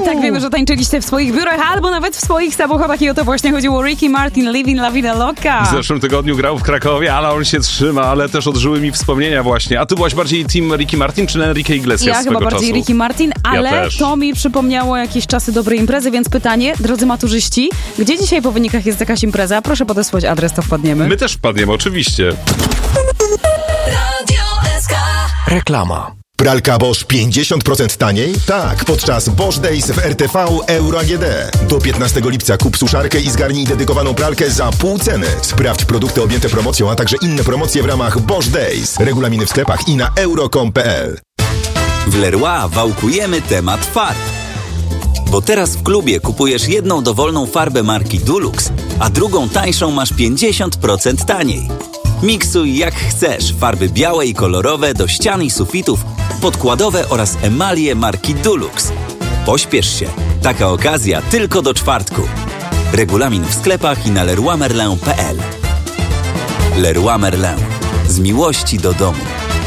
Tak, wiemy, że tańczyliście w swoich biurach albo nawet w swoich samochodach i o to właśnie chodziło. Ricky Martin, Living La Vida Loca. W zeszłym tygodniu grał w Krakowie, ale on się trzyma, ale też odżyły mi wspomnienia właśnie. A ty byłaś bardziej team Ricky Martin czy Enrique Iglesias Ja swego chyba bardziej czasu? Ricky Martin, ale też. to mi przypomniało jakieś czasy dobrej imprezy, więc pytanie, drodzy maturzyści, gdzie dzisiaj po wynikach jest jakaś impreza? Proszę podesłać adres, to wpadniemy. My też wpadniemy, oczywiście. Reklama. Pralka Bosch 50% taniej? Tak, podczas Bosch Days w RTV Euro AGD. Do 15 lipca kup suszarkę i zgarnij dedykowaną pralkę za pół ceny. Sprawdź produkty objęte promocją, a także inne promocje w ramach Bosch Days. Regulaminy w sklepach i na euro.com.pl. W Leroy wałkujemy temat farb. Bo teraz w klubie kupujesz jedną dowolną farbę marki Dulux, a drugą tańszą masz 50% taniej. Miksuj jak chcesz farby białe i kolorowe do ścian i sufitów, podkładowe oraz emalie marki Dulux. Pośpiesz się, taka okazja tylko do czwartku. Regulamin w sklepach i na leroymerlin.pl. Leroy Merlin. Z miłości do domu.